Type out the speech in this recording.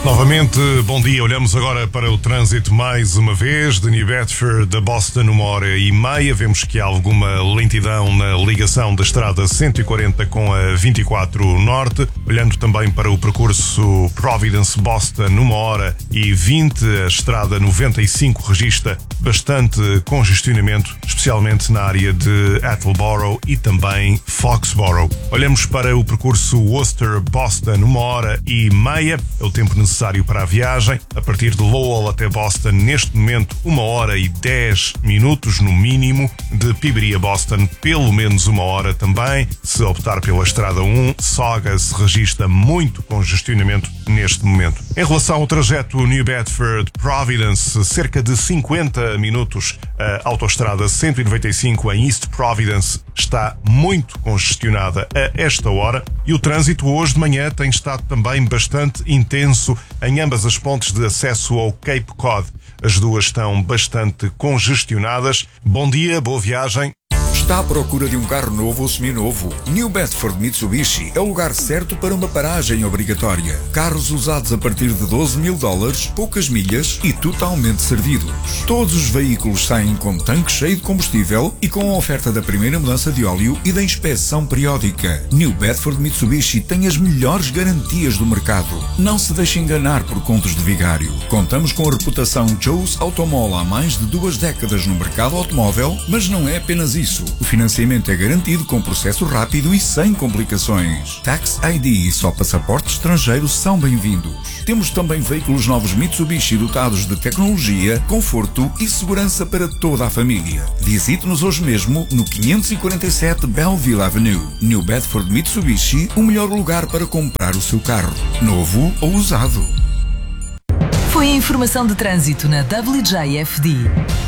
Novamente, bom dia. Olhamos agora para o trânsito mais uma vez, de New Bedford a Boston, 1h30. Vemos que há alguma lentidão na ligação da estrada 140 com a 24 Norte. Olhando também para o percurso Providence-Boston, 1h20. A estrada 95 registra bastante congestionamento, especialmente na área de Attleboro e também Foxborough. Olhamos para o percurso Worcester-Boston, 1h30. É o tempo necessário para a viagem. A partir de Lowell até Boston, neste momento, 1h10 no mínimo. De Peabody a Boston, pelo menos 1 hora também. Se optar pela estrada 1, Saugus registra muito congestionamento neste momento. Em relação ao trajeto New Bedford-Providence, cerca de 50 minutos. A autoestrada 195 em East Providence está muito congestionada a esta hora e o trânsito hoje de manhã tem estado também bastante intenso em ambas as pontes de acesso ao Cape Cod. As duas estão bastante congestionadas. Bom dia, boa viagem. Está à procura de um carro novo ou seminovo? New Bedford Mitsubishi é o lugar certo para uma paragem obrigatória. Carros usados a partir de $12.000, poucas milhas e totalmente servidos. Todos os veículos saem com tanque cheio de combustível e com a oferta da primeira mudança de óleo e da inspeção periódica. New Bedford Mitsubishi tem as melhores garantias do mercado. Não se deixe enganar por contos de vigário. Contamos com a reputação Joe's Automall há mais de 2 décadas no mercado automóvel, mas não é apenas isso. O financiamento é garantido com processo rápido e sem complicações. Tax ID e só passaporte estrangeiro são bem-vindos. Temos também veículos novos Mitsubishi dotados de tecnologia, conforto e segurança para toda a família. Visite-nos hoje mesmo no 547 Belleville Avenue. New Bedford Mitsubishi, o melhor lugar para comprar o seu carro, novo ou usado. Foi a informação de trânsito na WJFD.